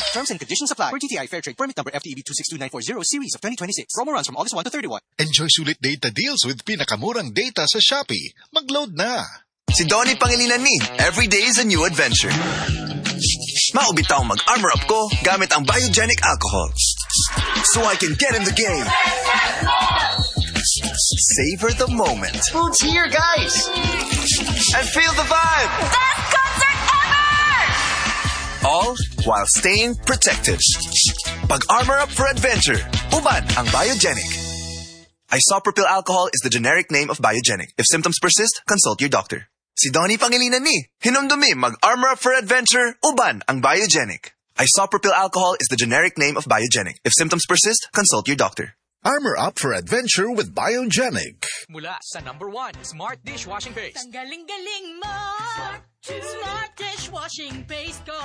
Terms and conditions apply. For TTI Fair Trade Permit number FTEB 262940 series of 2026. Promo runs from August 1 to 31. Enjoy sulit data deals with pinakamurang data sa Shopee. Mag-load na! Si Donnie Pangilinan ni, every day is a new adventure. Maubitaw mag-armor up ko gamit ang biogenic alcohol. So I can get in the game. Savor the moment. Food's here, guys! And feel the vibe. Best concert ever! All while staying protected. Pag-armor up for adventure. Uban ang biogenic. Isopropyl alcohol is the generic name of biogenic. If symptoms persist, consult your doctor. Si Donnie Pangilinan ni, hinumdumi mag-armor up for adventure, uban ang biogenic. Isopropyl alcohol is the generic name of biogenic. If symptoms persist, consult your doctor. Armor up for adventure with Biogenic. Mula sa #1 Smart Dishwashing Paste. Ang galing-galing mo. Smart Dishwashing Paste ko.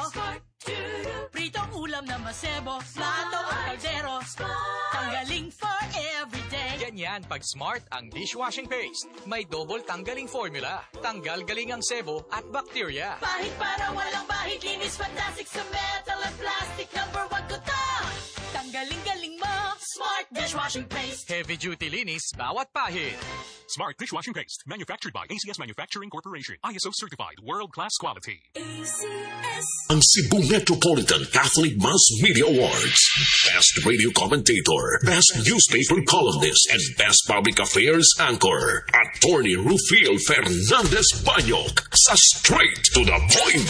Pritong ulam na masebo. Plato o kaldero. Tanggaling for everyday. Ganyan pag Smart ang dishwashing paste. May double tanggaling formula. Tanggal galing ang sebo at bacteria. Pahit para walang bahid. Linis fantastic sa metal at plastic. #1 ko to. Tanggaling-galing mo. Smart Dishwashing Paste. Heavy duty linis bawat pahid. Smart Dishwashing Paste. Manufactured by ACS Manufacturing Corporation. ISO certified. World-class quality. ACS. Ang Cebu Metropolitan Catholic Mass Media Awards. Best Radio Commentator, Best Newspaper Columnist, and Best Public Affairs Anchor. Attorney Rufil Fernandez Banyok sa Straight to the Point.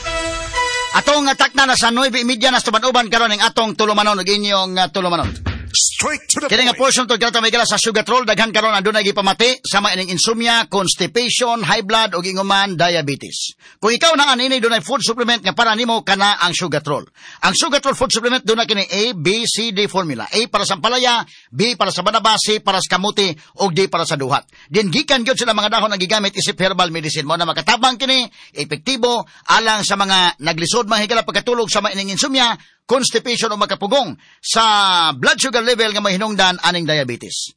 Atong atak na sa 9:30 na sa uban karon ng atong tulumanon ug inyong tulumanon. Straight to the Kini nga point. portion to kita may gala sa sugatrol daghan karon adunay gipamati sama ining insomnia, constipation, high blood ug inguman diabetes. Kung ikaw na anini dunay food supplement nga para nimo kana ang sugatrol. Ang sugatrol food supplement dunay kini A, B, C, D formula. A para sa palaya, B para sa banaba, C para sa kamuti ug D para sa duhat. Din gikan gyud sila mga dahon nga gigamit isip herbal medicine mo na makatabang kini, epektibo alang sa mga naglisod mahigala pagkatulog sama ining insomnia, constipation o makapugong sa blood sugar level nga may hinungdan aning diabetes.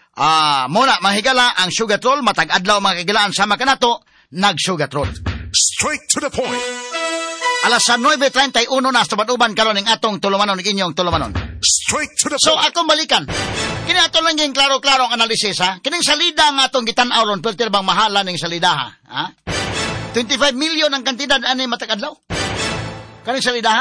Muna, mahigala ang sugatrol, matag adlaw mga kagilaan sama kanato, nag-sugatrol. Straight to the point. Alas sa 9:31 na sa uban karon ng atong tulumanon, inyong tulumanon. Straight to the So, point. akong balikan. Kini ato lang yung klaro-klaro ang analisis, ha? Kining salida nga atong gitan-aw ron, pwede bang mahala ning salida, ha? 25 million ang kantidad ani matag adlaw. Kaning salida, ha?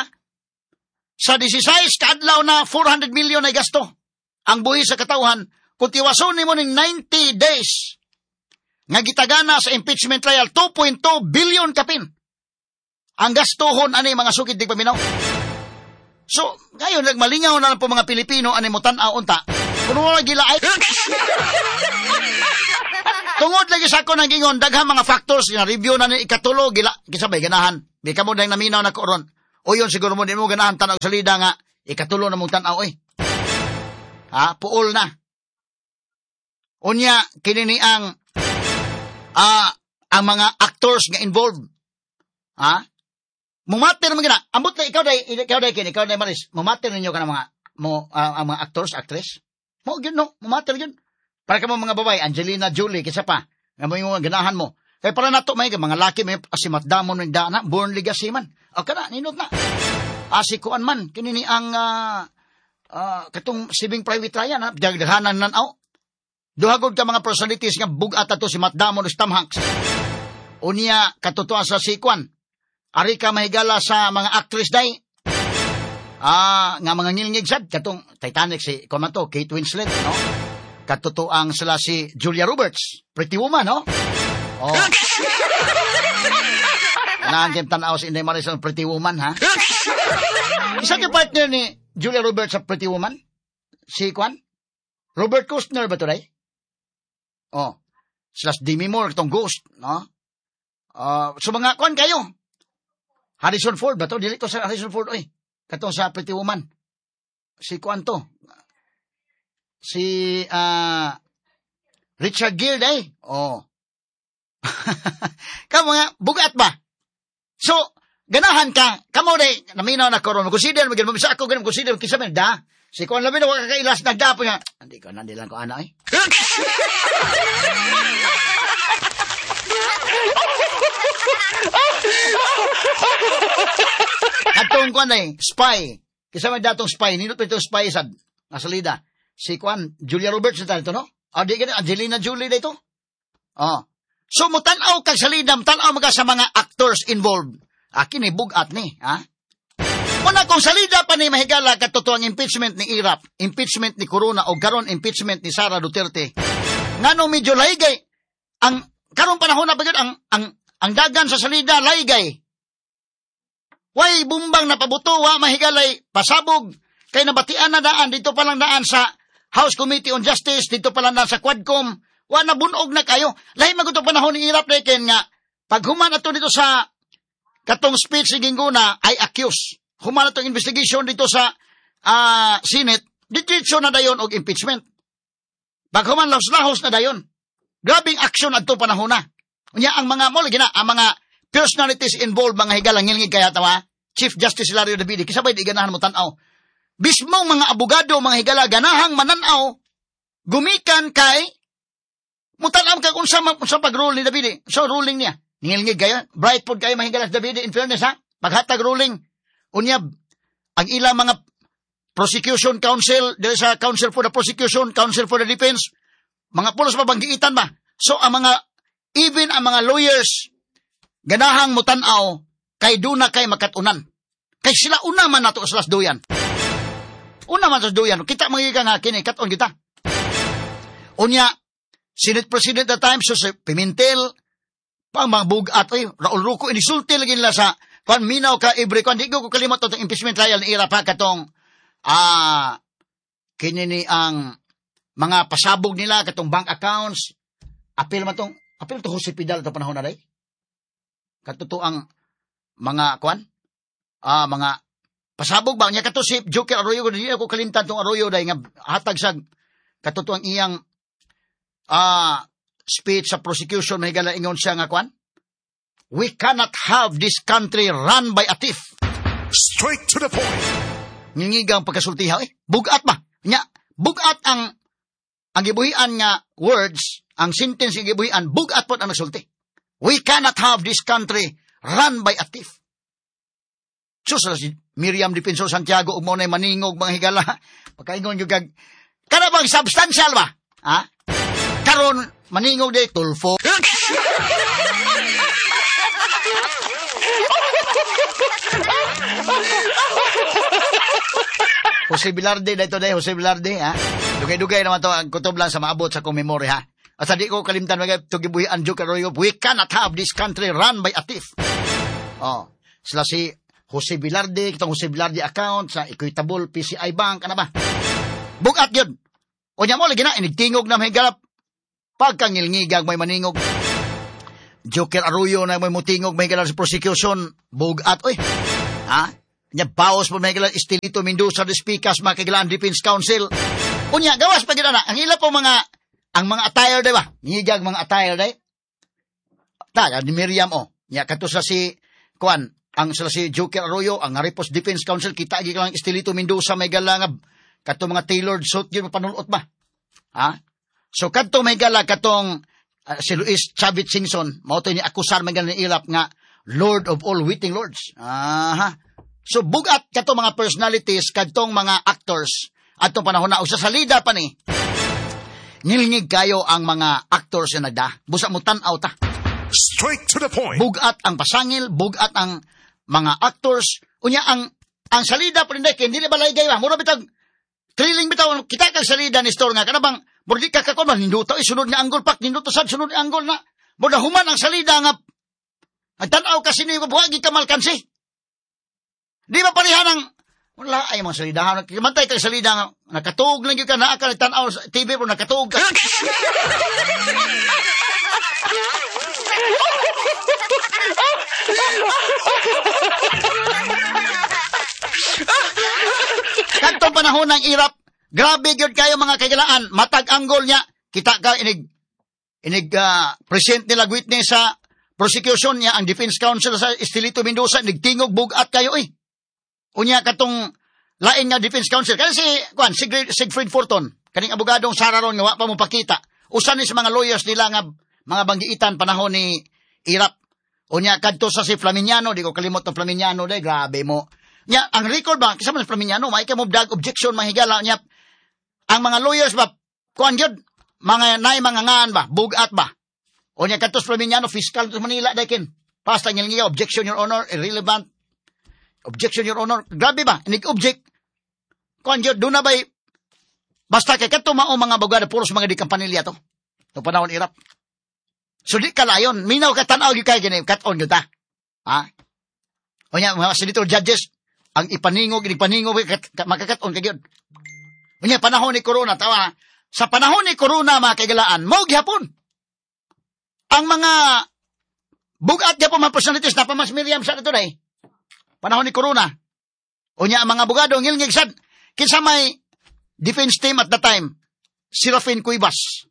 Sa 16 kaadlaw na 400 million ay gasto. Ang buhi sa katawhan, kung tiwason nimo ning 90 days nga gitagana sa impeachment trial, 2.2 billion kapin. Ang gastohon ani mga sukid di paminaw. So, ngayon nagmalingaw na lang po mga Pilipino ani mo tan-aw unta. Kuno wala gila ay tungod lagi sa ako nang gingon daghang mga factors nga review na ni ikatulo gila kisabay ganahan. Di ka mo dang naminaw na ko ron. O yun, siguro mo din mo ganahan tanaw sa lida nga, ikatulo na mong tanaw, puol na. Unya, kinini ang mga actors nga involved. Mumatir mo gina. Ambot na ikaw day Maris. Mumatir ninyo ka ng ang mga actors, actress. Mo, yun, no? Mumatir yun. Para ka mo mga babae, Angelina Jolie, kisa pa. Nga mo yung ganahan mo. Kaya para nato may mga laki, may si Matdamon ng dana, born legacy man. O kana, ninot na. Asikuan man, kinini ang katong Sibing Private Ryan, ha? Dagdahanan nan aw. Duhagod ka mga personalities nga bugat ato si Matt Damon o Tom Hanks. Unya, katutuan sa sikuan. Ari ka mahigala sa mga actress day. Nga mga ngilngig sad, katong Titanic si Komato, Kate Winslet, no? Katutuang sila si Julia Roberts, Pretty Woman, no? Oh. Nangkim tanaw si Inday Marisol Pretty Woman, ha? Isa ka partner ni Julia Roberts sa Pretty Woman? Si Kwan? Robert Costner ba ito, day? Oh. Slash Demi Moore, itong Ghost, no? So mga Kwan kayo. Harrison Ford ba ito? Dili to sa Harrison Ford, oy. Katong sa Pretty Woman. Si Kwan to? Si, Richard Gere, day? Oh. Kamu nga, bugat ba? So, ganahan ka, kamo day, naminaw na koron, consider, magiging mamisa ako, ganun, consider, kisa man, da, si Kuan Lamin, waka kakailas, nagdapo nga, hindi ko, nandi lang ko, ana, eh. Atong kuan ay spy. Kisa may datong spy, nindot pa itong spy sa salida. Si kuan Julia Roberts na ito, no? Di ka Angelina Jolie dito. So mutanaw kag salida, mutanaw mga sa mga actors involved. Akin ni bugat ni, ha? Una kung salida pa ni mahigala katoto ang impeachment ni Irap, impeachment ni Corona o karon impeachment ni Sara Duterte. Ngano medyo laygay ang karon panahon na pagod ang dagan sa salida laygay. Way bumbang na pabuto wa mahigalay pasabog kay nabatian na daan dito pa lang daan sa House Committee on Justice, dito pa lang daan sa Quadcom. Wa na bunog na kayo. Lahi maguto panahon ni Irap deken nga paghuman ato dito sa katong speech ni Gingguna ay accuse. Human atong investigation dito sa Senate, dititso na dayon og impeachment. Paghuman lahos na dayon. Grabing action adto panahon na. Unya ang mga ang mga personalities involved mga higalang ngilngig kaya tawa, Chief Justice Hilario Davide, kisabay di ganahan mo tanaw. Bismo mga abogado mga higala ganahang mananaw gumikan kay mutanaw ka kung sa pag-rule ni Davide. So ruling niya. Ngilngig kayo, bright pod kayo mahigalas Davide in fairness ha. Paghatag ruling unyab ang ilang mga prosecution counsel dili sa counsel for the prosecution, counsel for the defense, mga pulos mabanggiitan ba. So ang mga even ang mga lawyers ganahang mutanaw kay duna kay makatunan. Kay sila una man nato sa lasduyan. Una man sa lasduyan. Kita magiga nga kini katon kita. Unya Senate President at the time Jose Pimentel pang mga bugat Raul Ruco inisulti lagi nila sa kung minaw ka every kung di ko kalimot itong impeachment trial ni Irap katong kinini ang mga pasabog nila katong bank accounts apil to Jose Pidal ito panahon na day katuto ang mga mga pasabog ba niya kato si Joker Arroyo di ako kalimtan tong Arroyo day nga hatag sa katuto ang iyang speech sa prosecution may gala ingon siya nga we cannot have this country run by a thief. Straight to the point. Ngingigang pagkasultiha bugat ba? Nya, bugat ang gibuhian nga words, ang sentence nga gibuhian, bugat po ang nasulti. We cannot have this country run by a thief. So sa si Miriam Defensor Santiago ug mo nay maningog mga higala. Pagkaingon yung kada bang substantial ba? Ha? Karon maningog day Tulfo. Jose Velarde dito day, Jose Velarde ha. Dugay-dugay naman to ang kutob lang sa maabot sa kong memory ha. At sa di ko kalimtan to gibuhi ang Joker Arroyo, we cannot have this country run by a thief. Sila si Jose Velarde, kitong Jose Velarde account sa Equitable PCI Bank, ano ba? Bugat yun. O niya mo, lagi na, inigtingog na may galap. Pagkangilngigag may maningog. Joker Arroyo na may mutingog may galap sa prosecution. Bugat, oy. Ha? Nya bawas po may galap Estelito Mendoza de Spikas, makigalaan Defense Council. Unya, gawas pa gina na. Ang ila po ang mga attire, di ba? Ngigag mga attire, di? Taga, ni Miriam, Nya, kato sa si, ang sila si Joker Arroyo, ang Haripos Defense Council, kita agi lang Estelito Mendoza, may galangab, kato mga tailored suit, yun, panulot ba? Ha? So, kato may gala, katong si Luis Chavit Singson, mauto ni akusar may gala ni Irap nga, Lord of all witting lords. Aha. So, bugat kato mga personalities, katong mga actors, at itong panahon na, sa salida pa ni, nilingig kayo ang mga actors na nagda. Busa mo tanaw ta. Straight to the point. Bugat ang pasangil, bugat ang mga actors. Unya, ang salida pa rin dahil, hindi na balay gayo. Mura bitag, thrilling bitaw, kita kang salida ni store nga, kanabang, mura di kakakuman, ninduto, sunod nga anggol pak, ninduto sad, sunod nga anggol na. Mura human ang salida nga, ang tanaw kasi ni buhagi kamalkansi. Di ba parihan ang, wala ay mga salidahan. Mantay kang salida nga, nakatuog lang yung ka, naaka, tanaw sa TV, pero nakatuog ka. Kantong panahon ng Irap, grabe yun kayo mga kagalaan, matag anggol niya, kita ka present nila witness sa prosecution niya, ang Defense Council sa Estelito Mendoza, nagtingog bugat kayo Unya katong lain nga Defense Council, kasi si Siegfried Forton, kaning abogadong Sararon nga wa pa mo pakita, usan ni sa mga lawyers nila nga mga banggiitan panahon ni Irap. Unya kadto sa si Flaminiano, di ko kalimot ng Flaminiano day, grabe mo. Nya, ang record ba, kasama sa Plaminyano, may kamubdag objection, mga higala, nya, ang mga lawyers ba, kuan yun, mga mga ngaan ba, bugat ba, o nya, katos Plaminyano, fiscal sa Manila, dakin, pasta niya, objection, Your Honor, irrelevant, objection, Your Honor, grabe ba, inig-object, kuan yun, doon na ba'y, basta kay kato mao mga abogado, puros mga di kampanilya to, no panahon irap. So di kalayon, minaw katanaw yung kaya gini, cut-on yun ta. Ha? O nya, mga senator judges, ang ipaningog, makakat-on ka yun. O nya, panahon ni Corona, tawa, sa panahon ni Corona, mga kagalaan, mo gihapon. Ang mga bugat gihapon, mga personalities, na pamas Miriam sa ito na panahon ni Corona. O nya, ang mga abogado, ngilngig sad, kinsa may defense team at the time, Serafin Cuevas.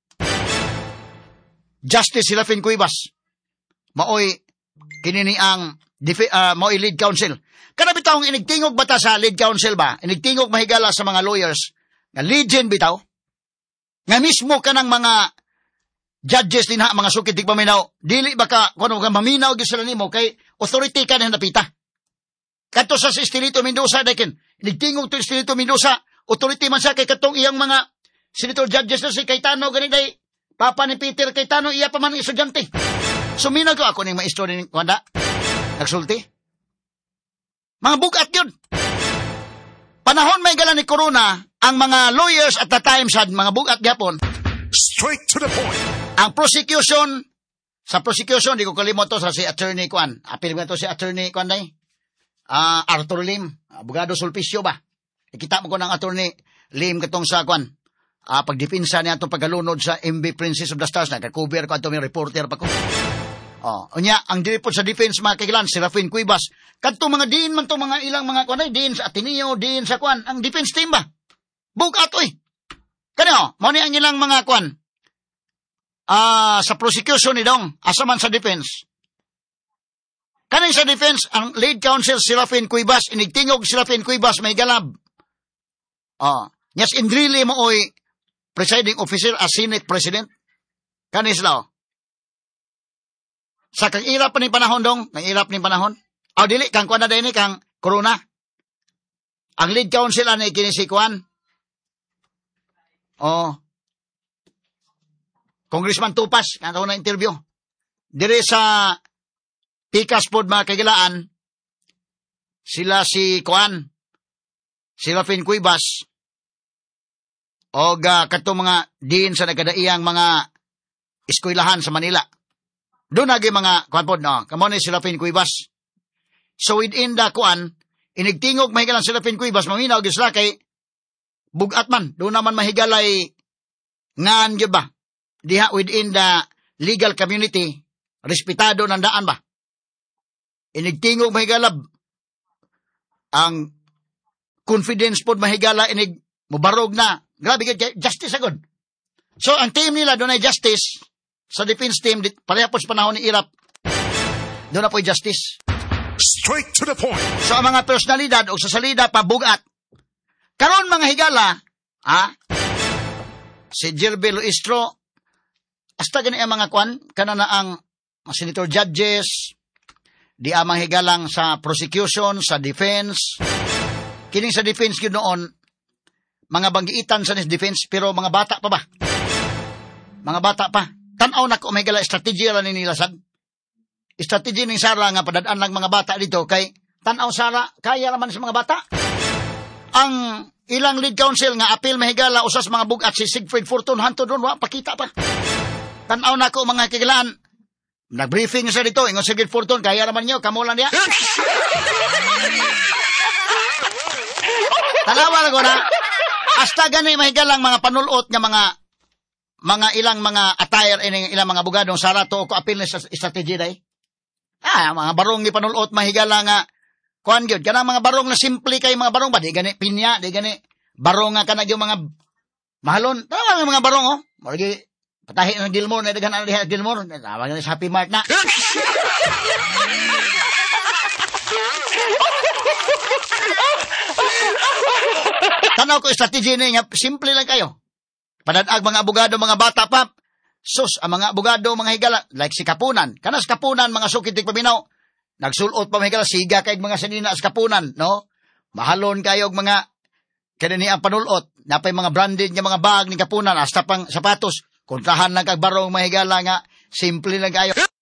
Justice Serafin Cuevas. Maoy, kinini ang maoy lead counsel. Kana bitaw inigtingog bata sa lead counsel ba? Inigtingog mahigala sa mga lawyers. Nga legend bitaw. Nga mismo kanang mga judges din ha, mga sukit di paminaw. Dili baka kuno ka maminaw gyud sila nimo kay authority ka na napita. Kadto sa Estelito Mendoza dakin. Inigtingog to Estelito Mendoza, authority man siya kay katong iyang mga senator judges na si Cayetano ganiday. Papa ni Peter Cayetano, iya pa man ang estudyante. Suminag ako ng maestro ni Wanda. Nagsulti. Mga bugat yun. Panahon may gala ni Corona, ang mga lawyers at the time sad, mga bugat yapon. Straight to the point. Ang prosecution, sa prosecution, di ko kalimot to sa si Attorney Kwan. Apil mo to si Attorney Kwan day. Arthur Lim, abogado Sulpicio ba? Ikita mo ko ng Attorney Lim katong sa Kwan. Pagdipinsa niya itong paggalunod sa MB Princess of the Stars, nagka-cover ko ito, may reporter pa ko. Unya, ang diripot sa defense, mga kailan, Serafin Cuevas, kanto mga din man to mga ilang mga kwan, din sa Ateneo, din sa kwan, ang defense team ba? Bugat, oy! Kano, muna ang ilang mga kwan, sa prosecution ni Dong, asaman sa defense. Kaning sa defense, ang lead counsel, Serafin Cuevas, inigtingog Serafin Cuevas, may galab. Yes, indrili mo, oy, presiding officer as Senate President. Kanis lao. Sa kang irap pa ni panahon dong, kang irap ni panahon. Dili, kang kuwan na din kang Corona. Ang lead counsel ani kinisikuan. Congressman Tupas, kang na interview. Dire sa Pikas pod mga kagilaan, sila si Kuan, Serafin Cuevas, o katong mga din sa nagkadaiyang mga eskwelahan sa Manila. Doon nagi mga kuan no, kamo ni Serafin Cuevas. So within the kuan, inigtingog mahigalan Serafin Cuevas, maminaw gyud sila kay bugat man. Doon naman mahigalay ngan gyud ba? Diha within the legal community, respetado ng daan ba? Inigtingog mahigalab ang confidence pod mahigala inig mubarog na. Grabe ka, justice agad. So, ang team nila, doon ay justice. Sa defense team, pareha po sa panahon ni Irap, doon na po justice. Straight to the point. So, ang mga personalidad o sa salida, pabugat. Karon mga higala, si Jerby Luistro, hasta gani ang mga kwan, kanana ang senator judges, di amang higalang sa prosecution, sa defense. Kining sa defense yun noon, mga banggiitan sa defense, pero mga bata pa ba? Mga bata pa. Tanaw na ko, may gala, strategy lang nila sad. Strategy ng Sara nga padadaan lang mga bata dito, kay tanaw Sara, kaya naman sa mga bata. Ang ilang lead counsel nga apil mahigala, usas mga bugat, si Siegfried Fortun, hanto doon, pakita pa. Tanaw na ko, mga kigilaan, nag-briefing sa dito, ingon Siegfried Fortun, kaya naman nyo, kamulan niya. Tanawa na ko na, hasta gani mahigalang mga panulot nga mga ilang mga attire ilang mga abogadong sarato ko apil na strategy day. Mga barong ni panulot mahigala nga kuan gyud kana mga barong na simple kay mga barong ba di gani pinya, di gani barong nga kana yung mga mahalon. Tama mga barong Morgi patahi ng Gilmore na daghan diha Gilmore. Tawag ni Happy Mart na. Tanaw ko strategy niya, simple lang kayo. Padadag mga abogado, mga bata pa, sus, ang mga abogado, mga higala, like si Kapunan. Kanas Kapunan, mga sukitik paminaw, Nagsulot pa mahigala, siga kay mga sanina sa kapunan, no? Mahalon kayo og mga kanini ang panulot, napay mga branded nga mga bag ni kapunan, hasta pang sapatos, kontrahan lang kag barong mahigala nga, simple lang kayo.